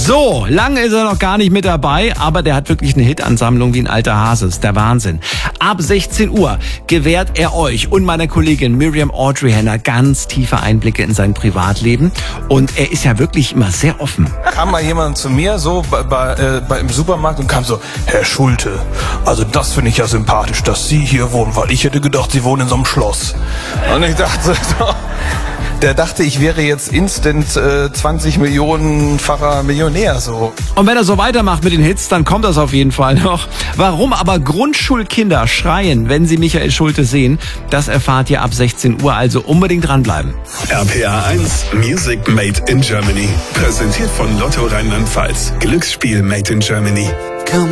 So, lange ist er noch gar nicht mit dabei, aber der hat wirklich eine Hitansammlung wie ein alter Hase. Ist der Wahnsinn. Ab 16 Uhr gewährt er euch und meiner Kollegin Miriam Audrey Henner ganz tiefe Einblicke in sein Privatleben. Und er ist ja wirklich immer sehr offen. Kam mal jemand zu mir so im Supermarkt und kam so, Herr Schulte, also das finde ich ja sympathisch, dass Sie hier wohnen, weil ich hätte gedacht, Sie wohnen in so einem Schloss. Und ich dachte so, der dachte, ich wäre jetzt instant 20 Millionenfacher Millionär so. Und wenn er so weitermacht mit den Hits, dann kommt das auf jeden Fall noch. Warum aber Grundschulkinder schreien, wenn sie Michael Schulte sehen, das erfahrt ihr ab 16 Uhr, also unbedingt dranbleiben. RPA 1 Music Made in Germany. Präsentiert von Lotto Rheinland-Pfalz. Glücksspiel Made in Germany.